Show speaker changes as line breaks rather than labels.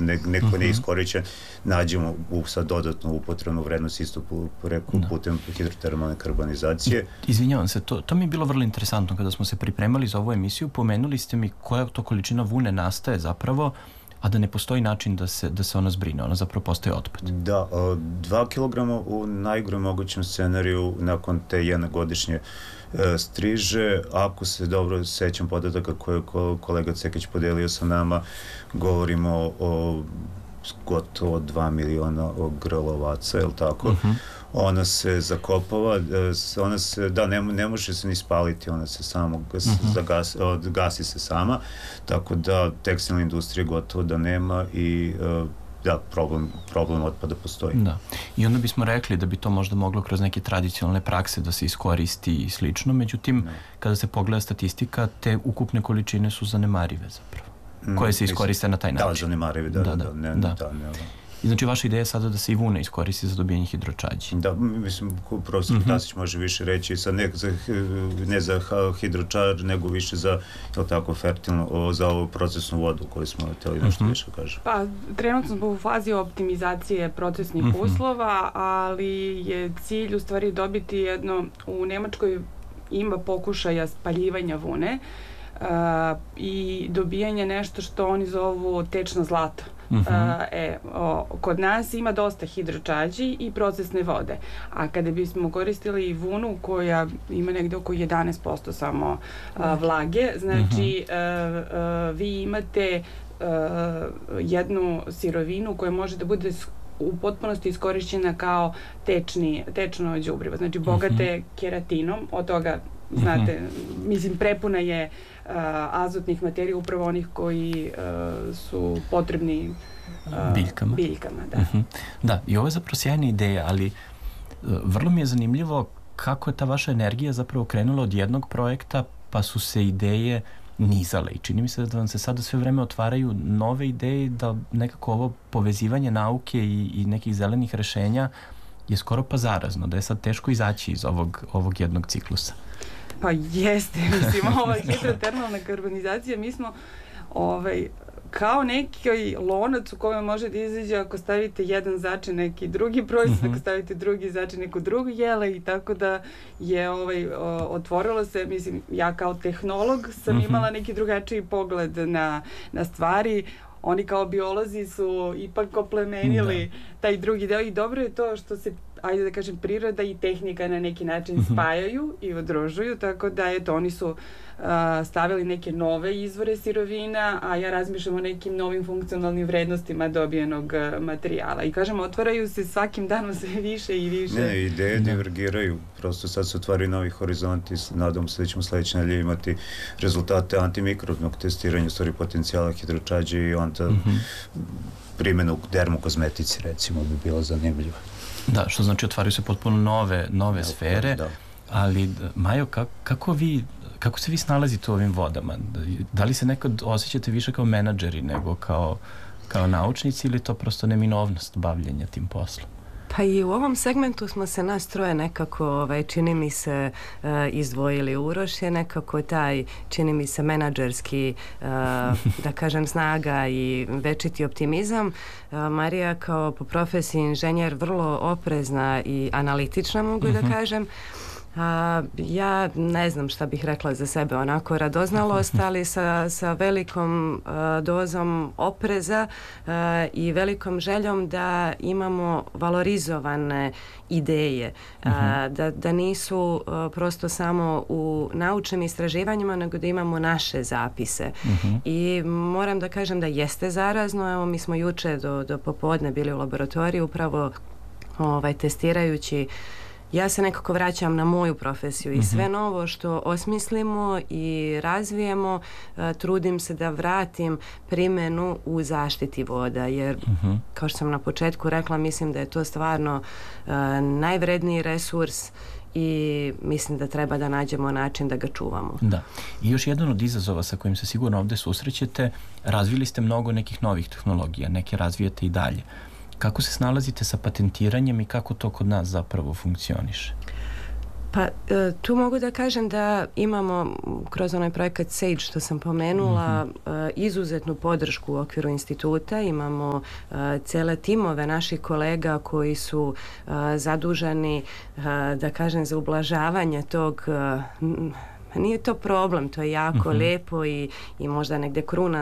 neko neiskorišćen, nađemo sad dodatnu upotrebnu vrednost isto putem hidrotermalne karbonizacije.
Izvinjavam se, to mi je bilo vrlo interesantno kada smo se pripremali za ovu emisiju. Pomenuli ste mi koja to količina vune nastaje zapravo, a da ne postoji način da se ona zbrine, ona zapravo postaje otpad.
Da, 2 kilograma u najgorem mogućem scenariju nakon te jednogodišnje striže. Ako se dobro sećam podataka koje je kolega Cekić podelio sa nama, govorimo o gotovo 2 miliona grlovaca, je li tako? Ona se zakopava, ne može se ni spaliti, ona se samo gasi se sama, tako da tekstilna industrija gotovo da nema i da, problem otpada postoji.
Da. I onda bismo rekli da bi to možda moglo kroz neke tradicionalne prakse da se iskoristi i slično, međutim, kada se pogleda statistika, te ukupne količine su zanemarive zapravo, koje se iskoriste na taj način.
Da, zanemarive, da.
I znači vaša ideja je sada da se i vuna iskoristi za dobijanje hidročađi.
Da, mislim, profesor Tasić može više reći, sad ne za hidročar, nego više za, fertilno, za ovu procesnu vodu koju smo htjeli nešto više kažem.
Pa, trenutno smo u fazi optimizacije procesnih uslova, ali je cilj u stvari dobiti jedno, u Nemačkoj ima pokušaja spaljivanja vune i dobijanje nešto što oni zovu tečno zlato. Kod nas ima dosta hidročađi i procesne vode, a kada bismo koristili vunu koja ima negde oko 11% samo vlage, znači vi imate jednu sirovinu koja može da bude u potpunosti iskorišćena kao tečno đubrivo, znači bogate keratinom, od toga znate, mislim, prepuna je azotnih materija, upravo onih koji su potrebni biljkama.
Da, i ovo je zapravo sjajna ideja, ali vrlo mi je zanimljivo kako je ta vaša energija zapravo krenula od jednog projekta, pa su se ideje nizale i čini mi se da vam se sada sve vreme otvaraju nove ideje, da nekako ovo povezivanje nauke i nekih zelenih rešenja je skoro pa zarazno, da je sad teško izaći iz ovog jednog ciklusa.
Pa jeste, mislim, ova hidrotermalna karbonizacija, mi smo kao neki lonac u kojem može da izađe ako stavite jedan začin neki drugi proizvod, ako stavite drugi začin neko drugo jele, i tako da je otvorilo se, mislim, ja kao tehnolog sam imala neki drugačiji pogled na stvari. Oni kao biolozi su ipak oplemenili taj drugi deo i dobro je to što se, ajde da kažem, priroda i tehnika na neki način spajaju i udružuju, tako da eto, oni su stavili neke nove izvore sirovina, a ja razmišljam o nekim novim funkcionalnim vrednostima dobijenog materijala. I kažem, otvaraju se svakim danom sve više i više.
Ne, ideje divergiraju, prosto sad se otvaraju novi horizonti, nadam se da ćemo sledeće nedelje imati rezultate antimikrobnog testiranja, stvari potencijala hidročađe i onda primjenu u dermokozmetici, recimo, bi bilo zanimljivo.
Da, što znači otvaraju se potpuno nove sfere, ali Majo, kako se vi snalazite u ovim vodama? Da li se nekad osjećate više kao menadžeri nego kao naučnici ili to prosto neminovnost bavljenja tim poslom?
Pa i u ovom segmentu smo se nas troje nekako, čini mi se, izdvojili. Uroš je nekako taj, čini mi se, menadžerski, da kažem, snaga i večiti optimizam. Marija kao po profesiji inženjer vrlo oprezna i analitična, mogu da kažem. Ja ne znam šta bih rekla za sebe, onako radoznalost, ali sa velikom dozom opreza i velikom željom da imamo valorizovane ideje, da nisu prosto samo u naučnim istraživanjima, nego da imamo naše zapise. I moram da kažem da jeste zarazno. Evo, mi smo juče do popodne bili u laboratoriju upravo testirajući. Ja se nekako vraćam na moju profesiju i sve novo što osmislimo i razvijemo, trudim se da vratim primjenu u zaštiti voda, jer kao što sam na početku rekla, mislim da je to stvarno najvredniji resurs i mislim da treba da nađemo način da ga čuvamo.
Da. I još jedan od izazova sa kojim se sigurno ovde susrećete, razvili ste mnogo nekih novih tehnologija, neke razvijate i dalje. Kako se snalazite sa patentiranjem i kako to kod nas zapravo funkcioniše?
Pa tu mogu da kažem da imamo kroz onaj projekat SAGE što sam pomenula izuzetnu podršku u okviru instituta. Imamo cele timove naših kolega koji su zaduženi da kažem za ublažavanje tog nije to problem, to je jako lepo i možda negde kruna